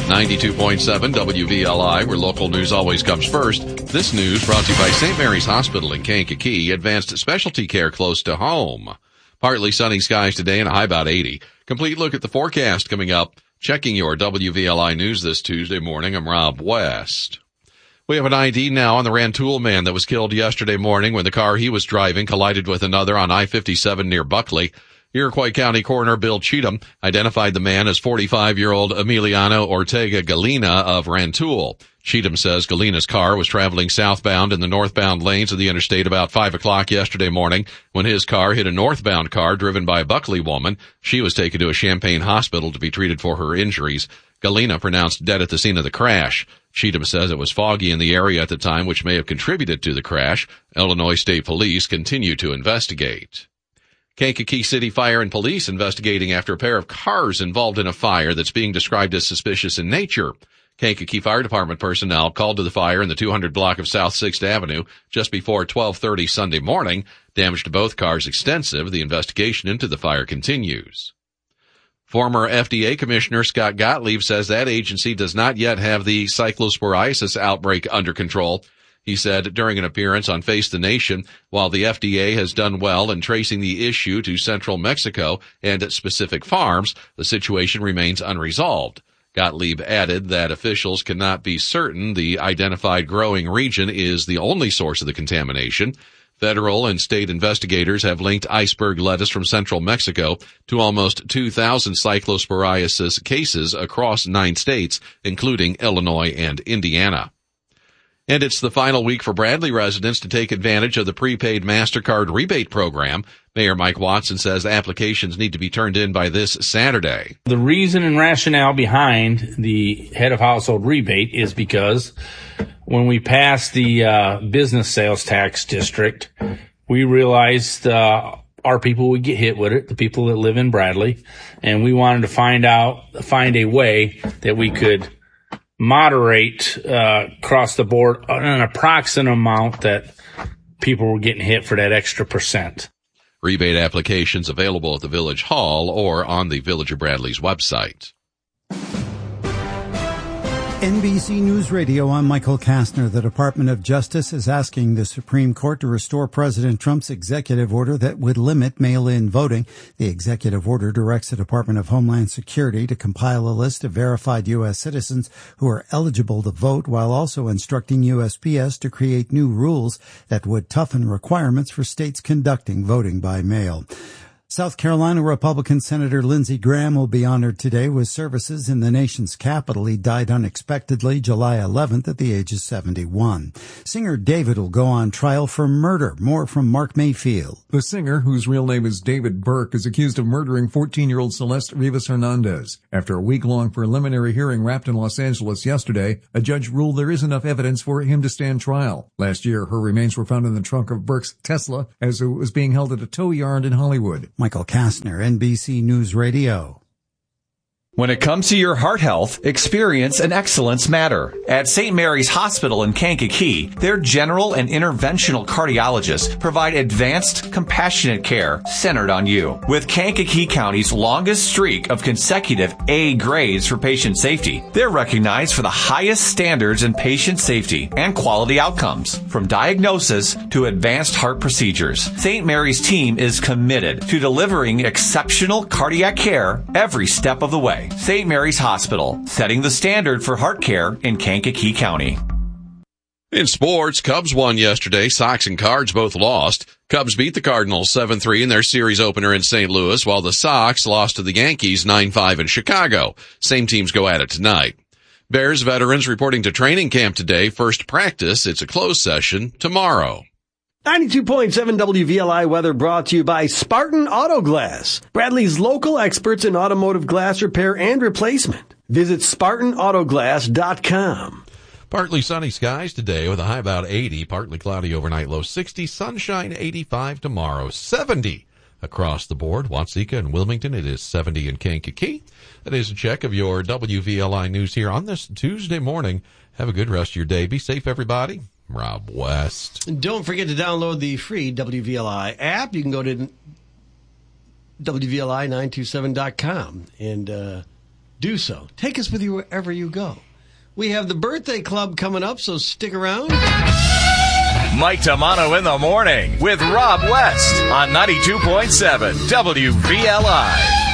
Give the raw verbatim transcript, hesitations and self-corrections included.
ninety-two point seven W V L I, where local news always comes first. This news brought to you by Saint Mary's Hospital in Kankakee, advanced specialty care close to home. Partly sunny skies today and a high about eighty. Complete look at the forecast coming up. Checking your W V L I news this Tuesday morning, I'm Rob West. We have an I D now on the Rantoul man that was killed yesterday morning when the car he was driving collided with another on I fifty-seven near Buckley. Iroquois County Coroner Bill Cheatham identified the man as forty-five-year-old Emiliano Ortega Galena of Rantoul. Cheatham says Galena's car was traveling southbound in the northbound lanes of the interstate about five o'clock yesterday morning when his car hit a northbound car driven by a Buckley woman. She was taken to a Champaign hospital to be treated for her injuries. Galena pronounced dead at the scene of the crash. Cheatham says it was foggy in the area at the time, which may have contributed to the crash. Illinois State Police continue to investigate. Kankakee City Fire and Police investigating after a pair of cars involved in a fire that's being described as suspicious in nature. Kankakee Fire Department personnel called to the fire in the two hundred block of South sixth Avenue just before twelve thirty Sunday morning. Damage to both cars extensive. The investigation into the fire continues. Former F D A Commissioner Scott Gottlieb says that agency does not yet have the cyclosporiasis outbreak under control. He said during an appearance on Face the Nation, while the F D A has done well in tracing the issue to central Mexico and at specific farms, the situation remains unresolved. Gottlieb added that officials cannot be certain the identified growing region is the only source of the contamination. Federal and state investigators have linked iceberg lettuce from central Mexico to almost two thousand cyclosporiasis cases across nine states, including Illinois and Indiana. And it's the final week for Bradley residents to take advantage of the prepaid MasterCard rebate program. Mayor Mike Watson says applications need to be turned in by this Saturday. The reason and rationale behind the head of household rebate is because when we passed the uh, business sales tax district, we realized uh, our people would get hit with it, the people that live in Bradley, and we wanted to find out, find a way that we could moderate uh, across the board an approximate amount that people were getting hit for that extra percent. Rebate applications available at the Village Hall or on the Village of Bradley's website. N B C News Radio, I'm Michael Kastner. The Department of Justice is asking the Supreme Court to restore President Trump's executive order that would limit mail-in voting. The executive order directs the Department of Homeland Security to compile a list of verified U S citizens who are eligible to vote, while also instructing U S P S to create new rules that would toughen requirements for states conducting voting by mail. South Carolina Republican Senator Lindsey Graham will be honored today with services in the nation's capital. He died unexpectedly July eleventh at the age of seventy-one. Singer David will go on trial for murder. More from Mark Mayfield. The singer, whose real name is David Burke, is accused of murdering fourteen-year-old Celeste Rivas Hernandez. After a week-long preliminary hearing wrapped in Los Angeles yesterday, a judge ruled there is enough evidence for him to stand trial. Last year, her remains were found in the trunk of Burke's Tesla as it was being held at a tow yard in Hollywood. Michael Kastner, N B C News Radio. When it comes to your heart health, experience and excellence matter. At Saint Mary's Hospital in Kankakee, their general and interventional cardiologists provide advanced, compassionate care centered on you. With Kankakee County's longest streak of consecutive A grades for patient safety, they're recognized for the highest standards in patient safety and quality outcomes. From diagnosis to advanced heart procedures, Saint Mary's team is committed to delivering exceptional cardiac care every step of the way. Saint Mary's Hospital, setting the standard for heart care in Kankakee County. In sports, Cubs won yesterday. Sox and Cards both lost. Cubs beat the Cardinals seven three in their series opener in Saint Louis, while the Sox lost to the Yankees nine five in Chicago. Same teams go at it tonight. Bears veterans reporting to training camp today. First practice, it's a closed session tomorrow. ninety-two point seven W V L I weather brought to you by Spartan Auto Glass, Bradley's local experts in automotive glass repair and replacement. Visit Spartan Auto Glass dot com. Partly sunny skies today with a high about eighty, partly cloudy overnight, low sixty, sunshine eighty-five tomorrow, seventy across the board. Watseka and Wilmington, it is seventy in Kankakee. That is a check of your W V L I news here on this Tuesday morning. Have a good rest of your day. Be safe, everybody. Rob West. And don't forget to download the free W V L I app. You can go to W V L I nine two seven dot com and uh, do so. Take us with you wherever you go. We have the birthday club coming up, so stick around. Mike Tamano in the morning with Rob West on ninety-two point seven W V L I.